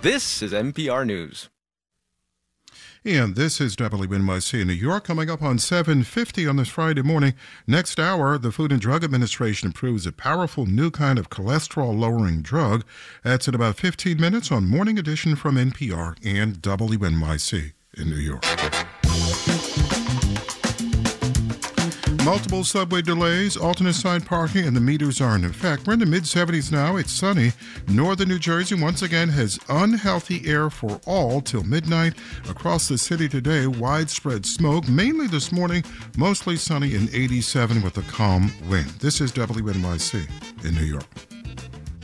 This is NPR News. And this is WNYC in New York, coming up on 7:50 on this Friday morning. Next hour, the Food and Drug Administration approves a powerful new kind of cholesterol-lowering drug. That's in about 15 minutes on Morning Edition from NPR and WNYC in New York. Multiple subway delays, alternate side parking, and the meters are in effect. We're in the mid-70s now. It's sunny. Northern New Jersey once again has unhealthy air for all till midnight. Across the city today, widespread smoke, mainly this morning, mostly sunny and 87 with a calm wind. This is WNYC in New York.